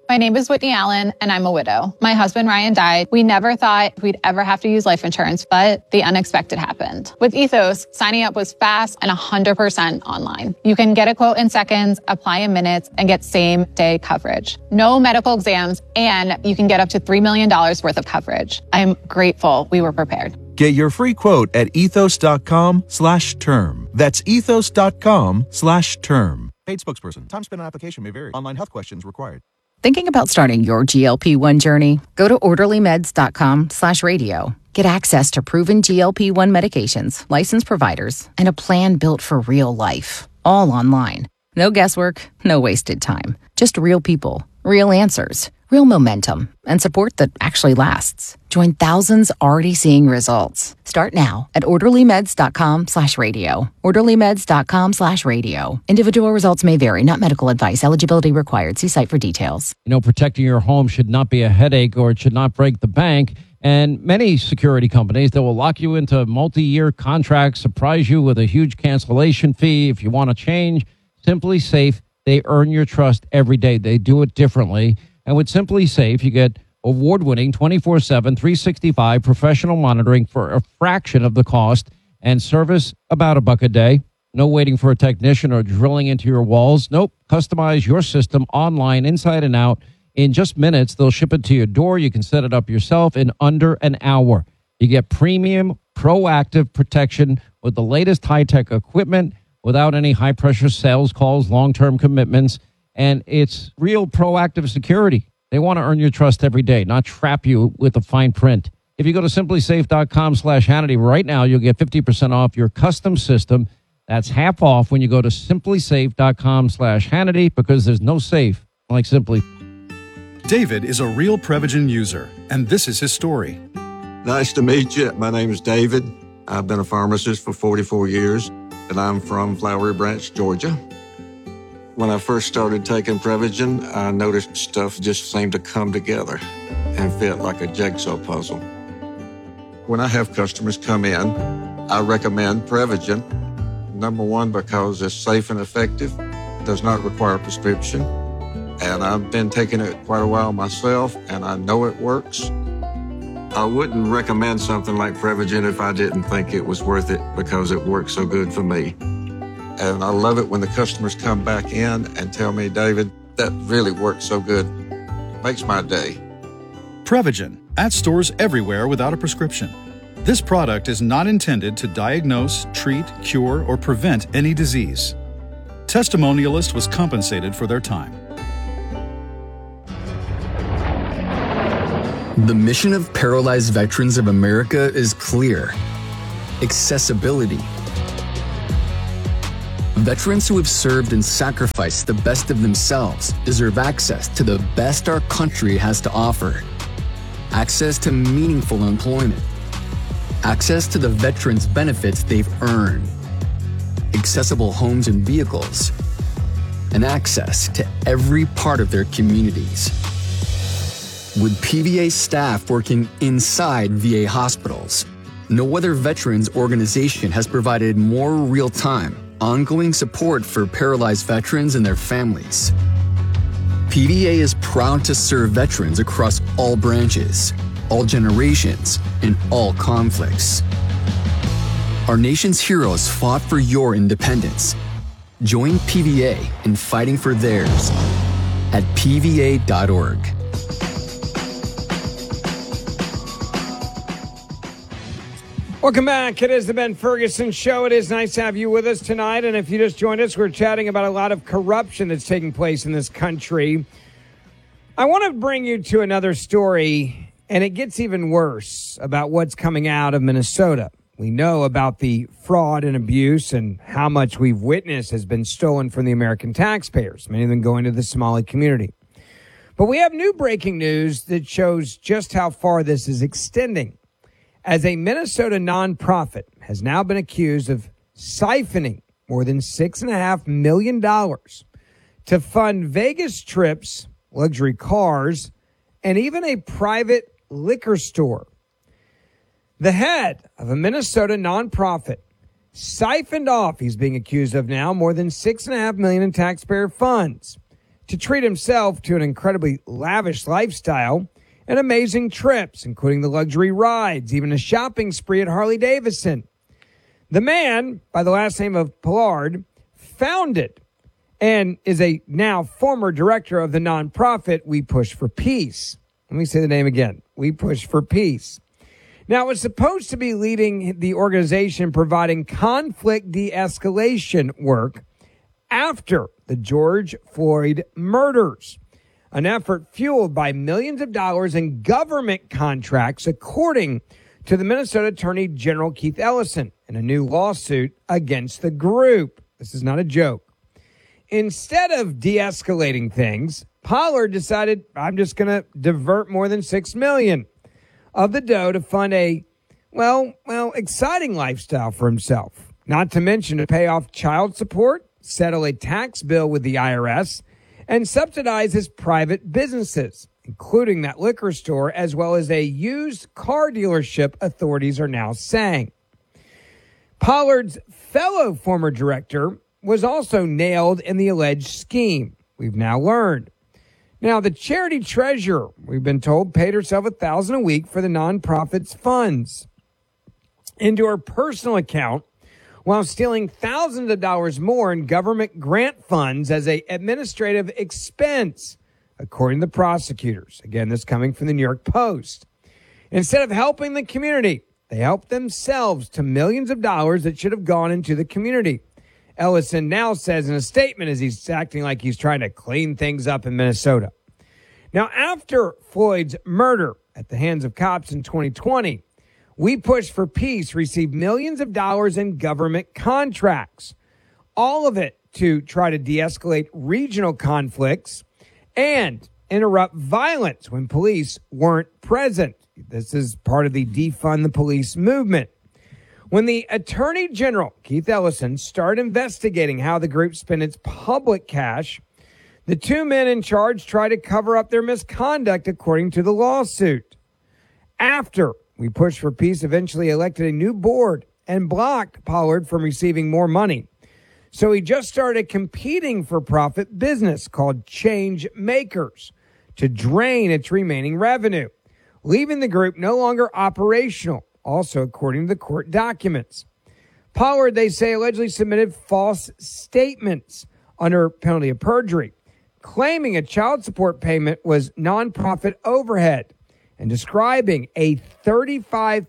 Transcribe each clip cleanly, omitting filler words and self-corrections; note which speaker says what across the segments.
Speaker 1: My name is Whitney Allen, and I'm a widow. My husband, Ryan, died. We never thought we'd ever have to use life insurance, but the unexpected happened. With Ethos, signing up was fast and 100% online. You can get a quote in seconds, apply in minutes, and get same-day coverage. No medical exams, and you can get up to $3 million worth of coverage. I am grateful we were prepared.
Speaker 2: Get your free quote at ethos.com/term. That's ethos.com/term. Paid spokesperson. Time spent on application may vary. Online health questions required.
Speaker 3: Thinking about starting your GLP-1 journey? Go to orderlymeds.com/radio. Get access to proven GLP-1 medications, licensed providers, and a plan built for real life. All online. No guesswork, no wasted time. Just real people, real answers, real momentum, and support that actually lasts. Join thousands already seeing results. Start now at orderlymeds.com/radio. orderlymeds.com/radio. Individual results may vary, not medical advice. Eligibility required. See site for details.
Speaker 4: Protecting your home should not be a headache, or it should not break the bank. And many security companies, they will lock you into multi-year contracts, surprise you with a huge cancellation fee if you want to change. Simply Safe, they earn your trust every day. They do it differently. And with Simply Safe, you get award-winning 24/7, 365 professional monitoring for a fraction of the cost and service about $1 a day. No waiting for a technician or drilling into your walls. Nope. Customize your system online, inside and out. In just minutes, they'll ship it to your door. You can set it up yourself in under an hour. You get premium, proactive protection with the latest high-tech equipment without any high-pressure sales calls, long-term commitments. And it's real proactive security. They want to earn your trust every day, not trap you with the fine print. If you go to simplysafe.com/Hannity right now, you'll get 50% off your custom system. That's half off when you go to simplysafe.com/Hannity, because there's no safe like Simply.
Speaker 5: David is a real Prevagen user, and this is his story.
Speaker 6: Nice to meet you. My name is David. I've been a pharmacist for 44 years, and I'm from Flowery Branch, Georgia. When I first started taking Prevagen, I noticed stuff just seemed to come together and fit like a jigsaw puzzle. When I have customers come in, I recommend Prevagen. Number one, because it's safe and effective, does not require a prescription, and I've been taking it quite a while myself, and I know it works. I wouldn't recommend something like Prevagen if I didn't think it was worth it, because it works so good for me. And I love it when the customers come back in and tell me, David, that really works so good. Makes my day.
Speaker 5: Prevagen, at stores everywhere without a prescription. This product is not intended to diagnose, treat, cure, or prevent any disease. Testimonialist was compensated for their time.
Speaker 7: The mission of Paralyzed Veterans of America is clear: accessibility. Veterans who have served and sacrificed the best of themselves deserve access to the best our country has to offer. Access to meaningful employment. Access to the veterans' benefits they've earned. Accessible homes and vehicles. And access to every part of their communities. With PVA staff working inside VA hospitals, no other veterans organization has provided more real-time, ongoing support for paralyzed veterans and their families. PVA is proud to serve veterans across all branches, all generations, and all conflicts. Our nation's heroes fought for your independence. Join PVA in fighting for theirs at pva.org.
Speaker 8: Welcome back. It is the Ben Ferguson Show. It is nice to have you with us tonight. And if you just joined us, we're chatting about a lot of corruption that's taking place in this country. I want to bring you to another story, and it gets even worse, about what's coming out of Minnesota. We know about the fraud and abuse and how much we've witnessed has been stolen from the American taxpayers, many of them going to the Somali community. But we have new breaking news that shows just how far this is extending, as a Minnesota nonprofit has now been accused of siphoning more than $6.5 million to fund Vegas trips, luxury cars, and even a private liquor store. The head of a Minnesota nonprofit siphoned off, he's being accused of now, more than $6.5 million in taxpayer funds to treat himself to an incredibly lavish lifestyle and amazing trips, including the luxury rides, even a shopping spree at Harley-Davidson. The man, by the last name of Pollard, founded and is a now former director of the nonprofit We Push for Peace. Let me say the name again. We Push for Peace. Now, it was supposed to be leading the organization providing conflict de-escalation work after the George Floyd murders, an effort fueled by millions of dollars in government contracts, according to the Minnesota Attorney General Keith Ellison in a new lawsuit against the group. This is not a joke. Instead of de-escalating things, Pollard decided, I'm just going to divert more than $6 million of the dough to fund a, exciting lifestyle for himself. Not to mention to pay off child support, settle a tax bill with the IRS, and subsidize his private businesses, including that liquor store, as well as a used car dealership, authorities are now saying. Pollard's fellow former director was also nailed in the alleged scheme, we've now learned. Now, the charity treasurer, we've been told, paid herself $1,000 a week for the nonprofit's funds into her personal account, while stealing thousands of dollars more in government grant funds as an administrative expense, according to the prosecutors. Again, this coming from the New York Post. Instead of helping the community, they helped themselves to millions of dollars that should have gone into the community. Ellison now says in a statement as he's acting like he's trying to clean things up in Minnesota. Now, after Floyd's murder at the hands of cops in 2020, We Push for Peace received millions of dollars in government contracts, all of it to try to de-escalate regional conflicts and interrupt violence when police weren't present. This is part of the defund the police movement. When the Attorney General, Keith Ellison, started investigating how the group spent its public cash, the two men in charge tried to cover up their misconduct, according to the lawsuit. After We Push for Peace eventually elected a new board and blocked Pollard from receiving more money. So he just started a competing for-profit business called Change Makers to drain its remaining revenue, leaving the group no longer operational, also according to the court documents. Pollard, they say, allegedly submitted false statements under penalty of perjury, claiming a child support payment was nonprofit overhead and describing a $35,000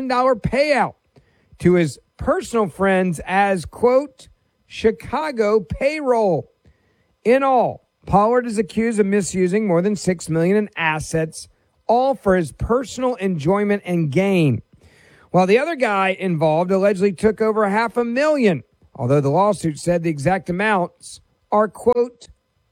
Speaker 8: payout to his personal friends as, quote, Chicago payroll. In all, Pollard is accused of misusing more than $6 million in assets, all for his personal enjoyment and gain, while the other guy involved allegedly took over $500,000, although the lawsuit said the exact amounts are, quote,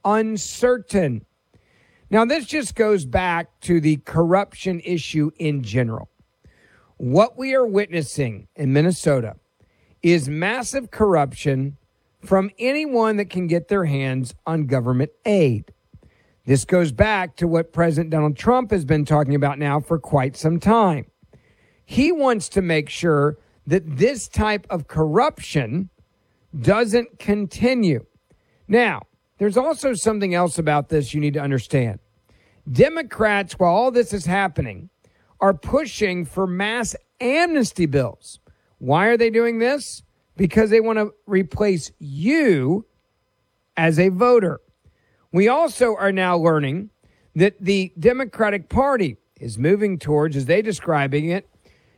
Speaker 8: uncertain. Now, this just goes back to the corruption issue in general. What we are witnessing in Minnesota is massive corruption from anyone that can get their hands on government aid. This goes back to what President Donald Trump has been talking about now for quite some time. He wants to make sure that this type of corruption doesn't continue. Now, there's also something else about this you need to understand. Democrats, while all this is happening, are pushing for mass amnesty bills. Why are they doing this? Because they want to replace you as a voter. We also are now learning that the Democratic Party is moving towards, as they're describing it,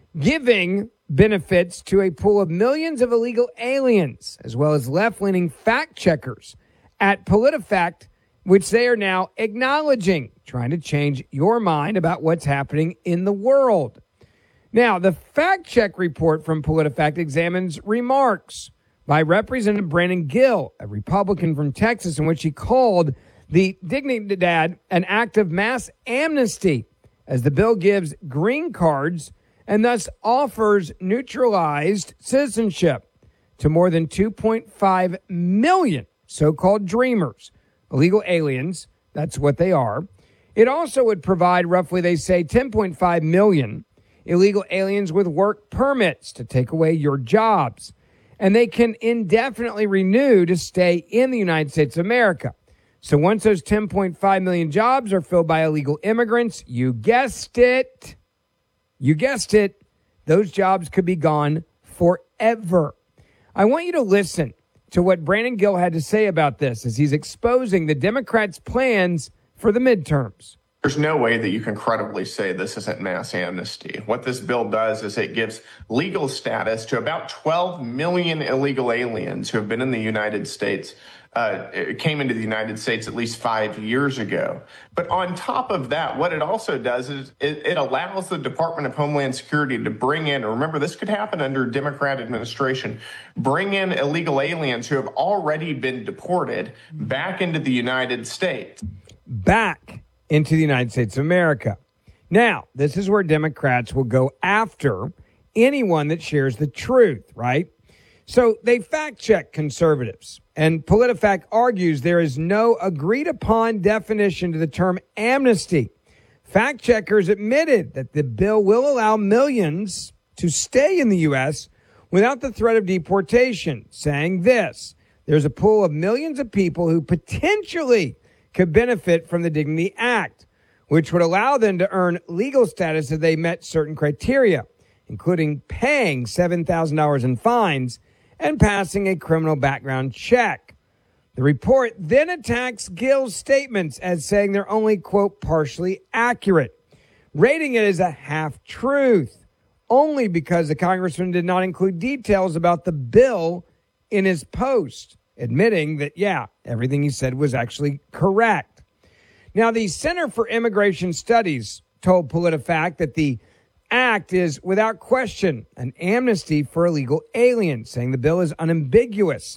Speaker 8: giving benefits to a pool of millions of illegal aliens, as well as left-leaning fact-checkers at PolitiFact, which they are now acknowledging, trying to change your mind about what's happening in the world. Now, the fact-check report from PolitiFact examines remarks by Representative Brandon Gill, a Republican from Texas, in which he called the Dignidad an act of mass amnesty, as the bill gives green cards and thus offers neutralized citizenship to more than 2.5 million so-called dreamers, illegal aliens. That's what they are. It also would provide roughly, they say, 10.5 million illegal aliens with work permits to take away your jobs. And they can indefinitely renew to stay in the United States of America. So once those 10.5 million jobs are filled by illegal immigrants, you guessed it, those jobs could be gone forever. I want you to listen to what Brandon Gill had to say about this as he's exposing the Democrats' plans for the midterms.
Speaker 9: There's no way that you can credibly say this isn't mass amnesty. What this bill does is it gives legal status to about 12 million illegal aliens who have been in the United States, came into the United States at least 5 years ago. But on top of that, what it also does is it allows the Department of Homeland Security to bring in, remember this could happen under Democrat administration, bring in illegal aliens who have already been deported back into the United States.
Speaker 8: Back into the United States of America. Now, this is where Democrats will go after anyone that shares the truth, right? So they fact-check conservatives, and PolitiFact argues there is no agreed-upon definition to the term amnesty. Fact-checkers admitted that the bill will allow millions to stay in the U.S. without the threat of deportation, saying this: there's a pool of millions of people who potentially could benefit from the Dignity Act, which would allow them to earn legal status if they met certain criteria, including paying $7,000 in fines and passing a criminal background check. The report then attacks Gill's statements as saying they're only, quote, partially accurate, rating it as a half-truth, only because the congressman did not include details about the bill in his post, admitting that, yeah, everything he said was actually correct. Now, the Center for Immigration Studies told PolitiFact that the act is, without question, an amnesty for illegal aliens, saying the bill is unambiguous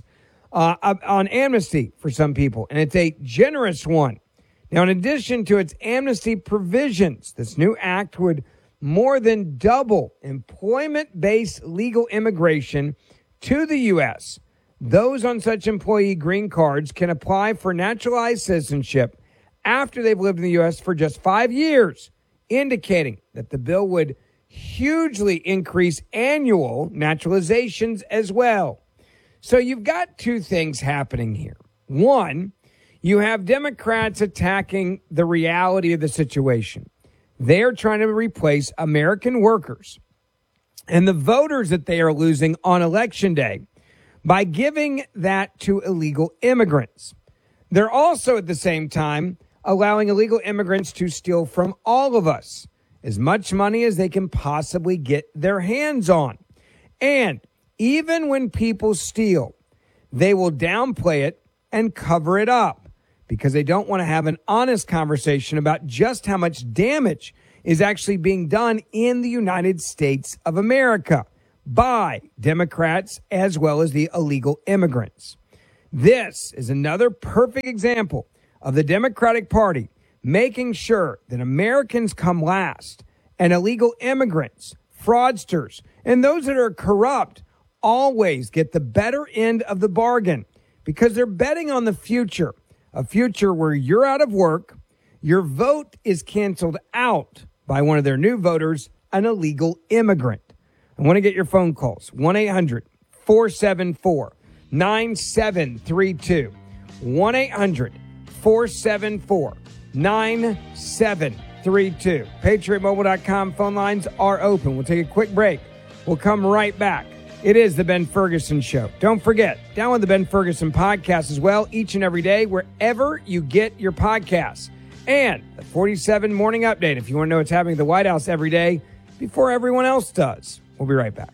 Speaker 8: on amnesty for some people, and it's a generous one. Now, in addition to its amnesty provisions, this new act would more than double employment-based legal immigration to the U.S. Those on such employee green cards can apply for naturalized citizenship after they've lived in the U.S. for just 5 years, indicating that the bill would hugely increase annual naturalizations as well. So you've got two things happening here. One, you have Democrats attacking the reality of the situation. They're trying to replace American workers and the voters that they are losing on Election Day by giving that to illegal immigrants. They're also at the same time allowing illegal immigrants to steal from all of us as much money as they can possibly get their hands on. And even when people steal, they will downplay it and cover it up because they don't want to have an honest conversation about just how much damage is actually being done in the United States of America by Democrats as well as the illegal immigrants. This is another perfect example of the Democratic Party making sure that Americans come last and illegal immigrants, fraudsters, and those that are corrupt always get the better end of the bargain because they're betting on the future, a future where you're out of work, your vote is canceled out by one of their new voters, an illegal immigrant. I want to get your phone calls, 1-800-474-9732, 1-800-474-9732. PatriotMobile.com phone lines are open. We'll take a quick break. We'll come right back. It is the Ben Ferguson Show. Don't forget, download the Ben Ferguson podcast as well each and every day, wherever you get your podcasts. And the 47 Morning Update if you want to know what's happening at the White House every day before everyone else does. We'll be right back.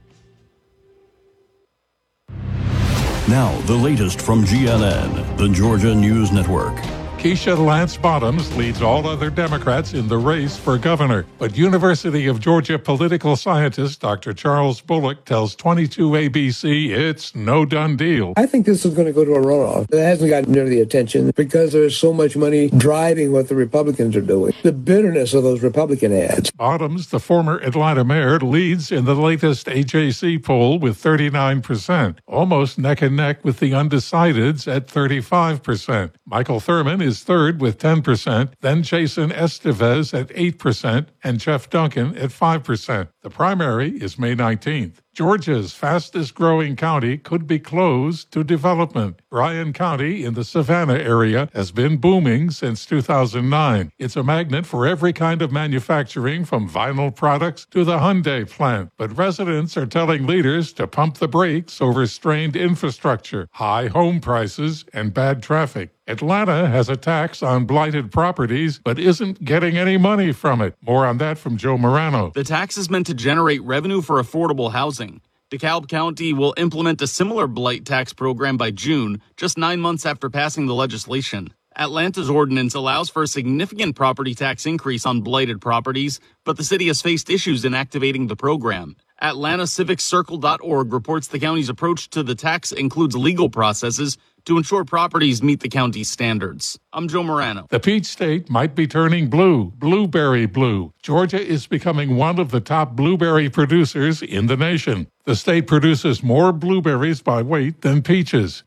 Speaker 10: Now, the latest from GNN, the Georgia News Network.
Speaker 11: Keisha Lance Bottoms leads all other Democrats in the race for governor. But University of Georgia political scientist Dr. Charles Bullock tells 22ABC it's no done deal.
Speaker 12: I think this is going to go to a runoff. It hasn't gotten near the attention because there's so much money driving what the Republicans are doing. The bitterness of those Republican ads.
Speaker 11: Bottoms, the former Atlanta mayor, leads in the latest AJC poll with 39%, almost neck and neck with the undecideds at 35%. Michael Thurman is third with 10%, then Jason Estevez at 8%, and Jeff Duncan at 5%. The primary is May 19th. Georgia's fastest growing county could be closed to development. Bryan County in the Savannah area has been booming since 2009. It's a magnet for every kind of manufacturing, from vinyl products to the Hyundai plant. But residents are telling leaders to pump the brakes over strained infrastructure, high home prices, and bad traffic. Atlanta has a tax on blighted properties, but isn't getting any money from it. More on that from Joe Morano.
Speaker 13: The tax is meant to generate revenue for affordable housing. DeKalb County will implement a similar blight tax program by June, just 9 months after passing the legislation. Atlanta's ordinance allows for a significant property tax increase on blighted properties, but the city has faced issues in activating the program. AtlantaCivicCircle.org reports the county's approach to the tax includes legal processes to ensure properties meet the county's standards. I'm Joe Morano.
Speaker 11: The Peach State might be turning blue, blueberry blue. Georgia is becoming one of the top blueberry producers in the nation. The state produces more blueberries by weight than peaches.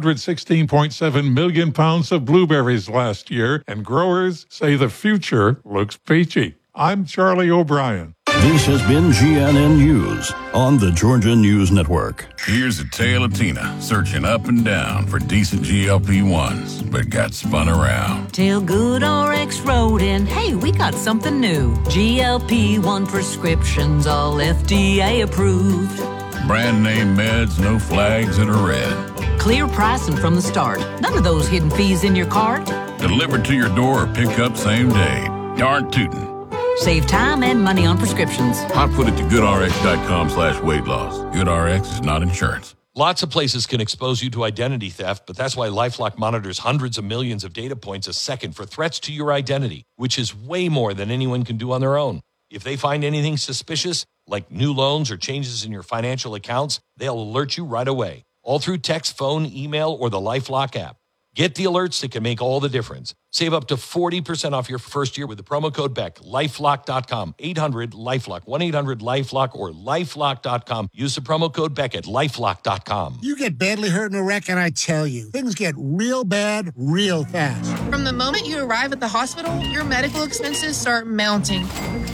Speaker 11: 116.7 million pounds of blueberries last year, and growers say the future looks peachy. I'm Charlie O'Brien.
Speaker 10: This has been GNN News on the Georgia News Network.
Speaker 14: Here's a tale of Tina searching up and down for decent GLP-1s, but got spun around.
Speaker 15: Till GoodRx wrote in, hey, we got something new. GLP-1 prescriptions, all FDA approved.
Speaker 14: Brand name meds, no flags that are red.
Speaker 15: Clear pricing from the start. None of those hidden fees in your cart.
Speaker 14: Delivered to your door or pick up same day. Darn tootin'.
Speaker 15: Save time and money on prescriptions.
Speaker 14: I'd put it to goodrx.com/weight loss. GoodRx is not insurance.
Speaker 16: Lots of places can expose you to identity theft, but that's why LifeLock monitors hundreds of millions of data points a second for threats to your identity, which is way more than anyone can do on their own. If they find anything suspicious, like new loans or changes in your financial accounts, they'll alert you right away, all through text, phone, email, or the LifeLock app. Get the alerts that can make all the difference. Save up to 40% off your first year with the promo code BECK. LifeLock.com. 800-LifeLock. 1-800-LifeLock or LifeLock.com. Use the promo code BECK at LifeLock.com.
Speaker 17: You get badly hurt in a wreck, and I tell you, things get real bad real fast.
Speaker 18: From the moment you arrive at the hospital, your medical expenses start mounting.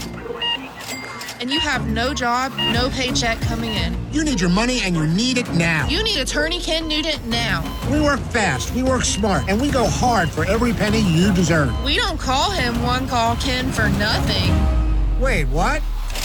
Speaker 18: And you have no job, no paycheck coming in.
Speaker 17: You need your money, and you need it now.
Speaker 18: You need attorney Ken Nugent now.
Speaker 17: We work fast, we work smart, and we go hard for every penny you deserve.
Speaker 18: We don't call him One Call Ken for nothing.
Speaker 17: Wait, what?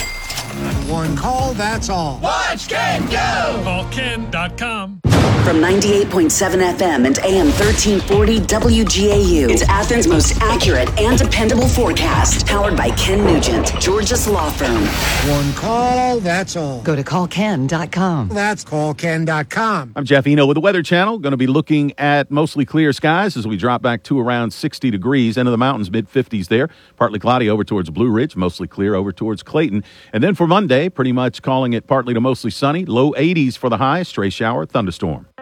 Speaker 17: One call, that's all.
Speaker 19: Watch Ken go!
Speaker 20: Call Ken.com.
Speaker 21: From 98.7 FM and AM 1340 WGAU, it's Athens' most accurate and dependable forecast. Powered by Ken Nugent, Georgia's law firm.
Speaker 17: One call, that's all.
Speaker 21: Go to callken.com.
Speaker 17: That's callken.com.
Speaker 22: I'm Jeff Eno with the Weather Channel. Going to be looking at mostly clear skies as we drop back to around 60 degrees. Into the mountains, mid-50s there. Partly cloudy over towards Blue Ridge, mostly clear over towards Clayton. And then for Monday, pretty much calling it partly to mostly sunny. Low 80s for the high, stray shower, thunderstorm.